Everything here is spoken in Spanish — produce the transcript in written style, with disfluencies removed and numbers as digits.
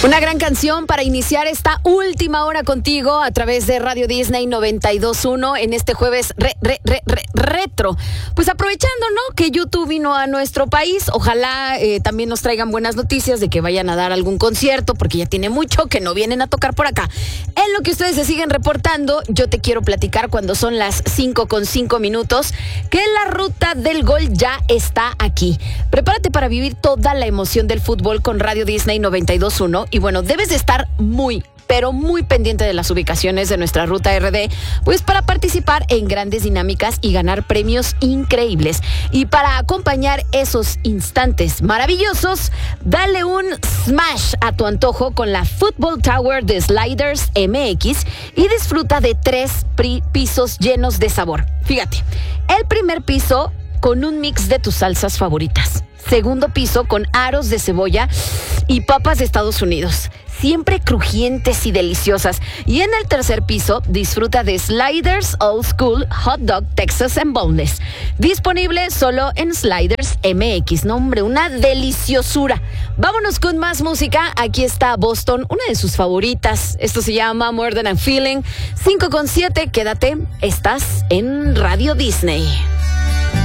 Una gran canción para iniciar esta última hora contigo a través de Radio Disney 92.1 en este jueves retro. Pues aprovechando, ¿no?, que YouTube vino a nuestro país, ojalá también nos traigan buenas noticias de que vayan a dar algún concierto, porque ya tiene mucho que no vienen a tocar por acá. En lo que ustedes se siguen reportando, yo te quiero platicar cuando son las 5:05, que la ruta del gol ya está aquí. Prepárate para vivir toda la emoción del fútbol con Radio Disney 92.1. Y bueno, debes de estar pero muy pendiente de las ubicaciones de nuestra ruta RD, pues para participar en grandes dinámicas y ganar premios increíbles. Y para acompañar esos instantes maravillosos, dale un smash a tu antojo con la Football Tower de Sliders MX y disfruta de 3 pisos llenos de sabor. Fíjate, el primer piso con un mix de tus salsas favoritas. Segundo piso con aros de cebolla y papas de Estados Unidos, siempre crujientes y deliciosas. Y en el tercer piso disfruta de Sliders Old School Hot Dog Texas and Boneless, disponible solo en Sliders MX. No, hombre, una deliciosura. Vámonos con más música. Aquí está Boston, una de sus favoritas. Esto se llama More Than a Feeling. 5:07, quédate, estás en Radio Disney.